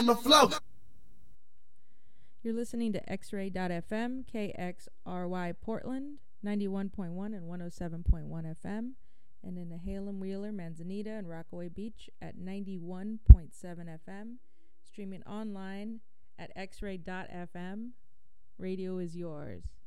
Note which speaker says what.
Speaker 1: on the floor.
Speaker 2: You're listening to X-Ray.FM, KXRY Portland, 91.1 and 107.1 FM, and in Nehalem, Wheeler, Manzanita, and Rockaway Beach at 91.7 FM, streaming online at X-Ray.FM. Radio is yours.